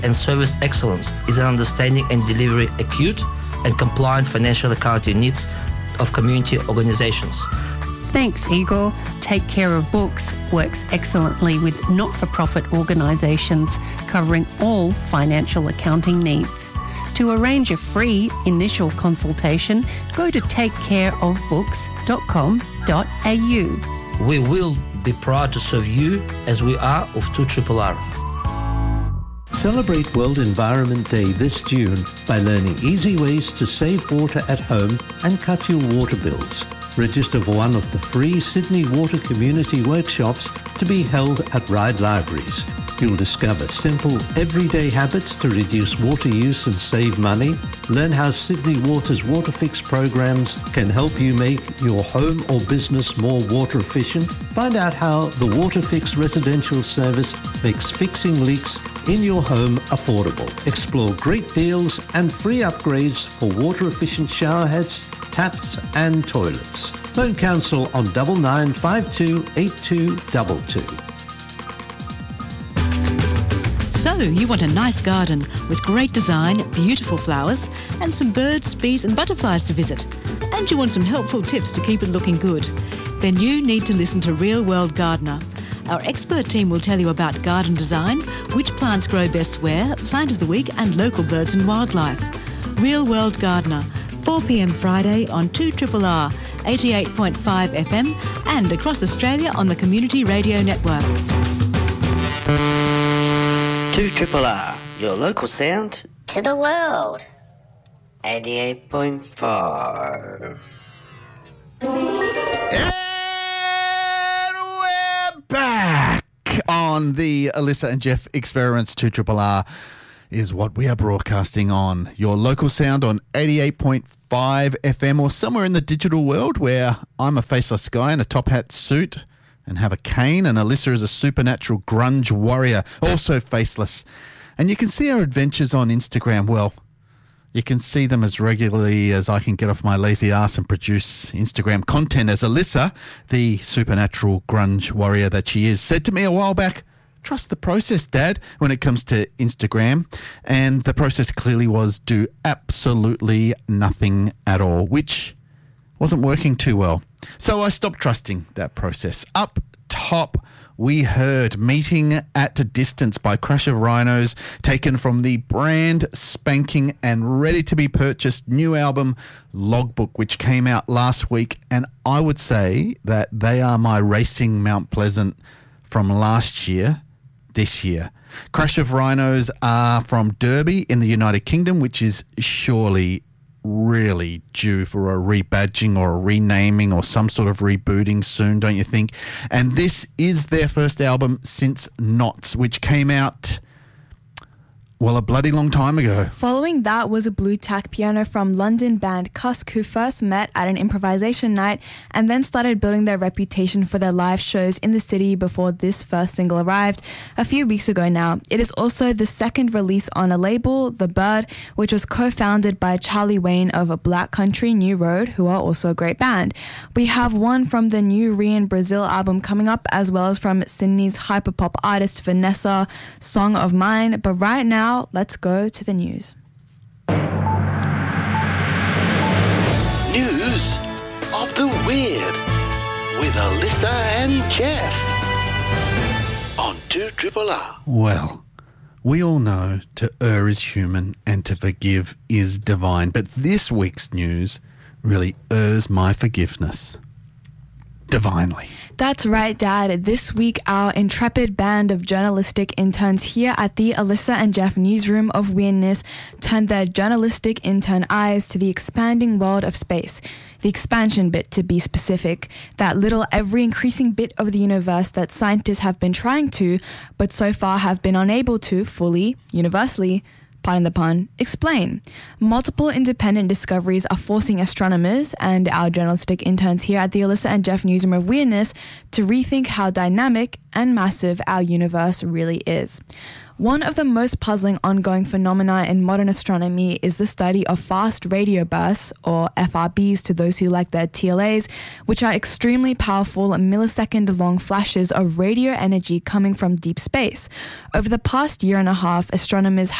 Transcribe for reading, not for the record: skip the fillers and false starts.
and service excellence is an understanding and delivery acute and compliant financial accounting needs of community organizations. Thanks, Igor. Take Care of Books works excellently with not-for-profit organisations covering all financial accounting needs. To arrange a free initial consultation, go to takecareofbooks.com.au. We will be proud to serve you as we are of 2RRR. Celebrate World Environment Day this June by learning easy ways to save water at home and cut your water bills. Register for one of the free Sydney Water Community Workshops to be held at Ryde Libraries. You'll discover simple, everyday habits to reduce water use and save money, learn how Sydney Water's WaterFix programs can help you make your home or business more water efficient, find out how the WaterFix residential service makes fixing leaks in your home affordable. Explore great deals and free upgrades for water-efficient shower heads, taps and toilets. Phone Council on 9952 8222. So, you want a nice garden with great design, beautiful flowers, and some birds, bees and butterflies to visit. And you want some helpful tips to keep it looking good. Then you need to listen to Real World Gardener. Our expert team will tell you about garden design, which plants grow best where, plant of the week and local birds and wildlife. Real World Gardener, 4 p.m. Friday on 2RRR, 88.5 FM and across Australia on the Community Radio Network. 2RRR, your local sound to the world. 88.5. And we're back on the Alyssa and Jeff Experiments. 2RRR is what we are broadcasting on. Your local sound on 88.5 FM or somewhere in the digital world where I'm a faceless guy in a top hat suit and have a cane, and Alyssa is a supernatural grunge warrior, also faceless. And you can see our adventures on Instagram. Well, you can see them as regularly as I can get off my lazy ass and produce Instagram content, as Alyssa, the supernatural grunge warrior that she is, said to me a while back, trust the process, Dad, when it comes to Instagram. And the process clearly was do absolutely nothing at all, which wasn't working too well. So I stopped trusting that process. Up top, we heard Meeting at a Distance by Crash of Rhinos, taken from the brand spanking and ready to be purchased new album Logbook, which came out last week. And I would say that they are my Racing Mount Pleasant from last year, this year. Crash of Rhinos are from Derby in the United Kingdom, which is surely really due for a rebadging or a renaming or some sort of rebooting soon, don't you think? And this is their first album since Knots, which came out, well, a bloody long time ago. Following that was a blue tack piano from London band Cusk, who first met at an improvisation night and then started building their reputation for their live shows in the city before this first single arrived a few weeks ago now. It is also the second release on a label, The Bird, which was co-founded by Charlie Wayne of Black Country New Road, who are also a great band. We have one from the new Rian Brazil album coming up, as well as from Sydney's hyperpop artist Vanessa, Song of Mine. But right now, let's go to the news. News of the Weird with Alyssa and Jeff on 2RRR. Well, we all know to err is human and to forgive is divine. But this week's news really errs my forgiveness divinely. That's right, Dad. This week, our intrepid band of journalistic interns here at the Alyssa and Jeff Newsroom of Weirdness turned their journalistic intern eyes to the expanding world of space. The expansion bit, to be specific. That little ever-increasing bit of the universe that scientists have been trying to, but so far have been unable to fully, universally, pardon the pun, explain. Multiple independent discoveries are forcing astronomers and our journalistic interns here at the Alyssa and Jeff Newsroom of Weirdness to rethink how dynamic and massive our universe really is. One of the most puzzling ongoing phenomena in modern astronomy is the study of fast radio bursts, or FRBs to those who like their TLAs, which are extremely powerful millisecond-long flashes of radio energy coming from deep space. Over the past year and a half, astronomers